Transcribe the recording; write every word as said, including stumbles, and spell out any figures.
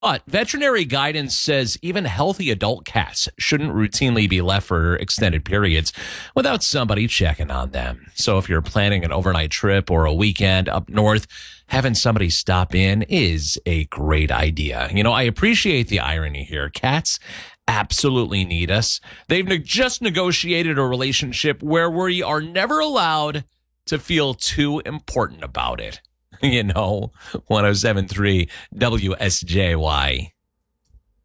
But veterinary guidance says even healthy adult cats shouldn't routinely be left for extended periods without somebody checking on them. So if you're planning an overnight trip or a weekend up north, having somebody stop in is a great idea. You know, I appreciate the irony here. Cats absolutely need us. They've ne- just negotiated a relationship where we are never allowed to feel too important about it. You know, one oh seven point three W S J Y.